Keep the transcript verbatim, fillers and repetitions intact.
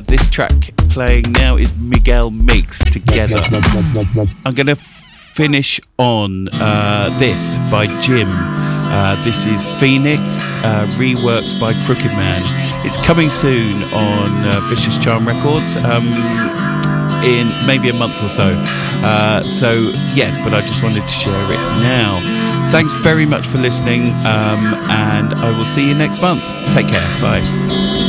Uh, this track playing now is Miguel Mix, Together. I'm going to finish on uh, this by Jim. Uh, this is Phoenix, uh, reworked by Crooked Man. It's coming soon on uh, Vicious Charm Records um, in maybe a month or so. Uh, so, yes, but I just wanted to share it now. Thanks very much for listening, um, and I will see you next month. Take care. Bye.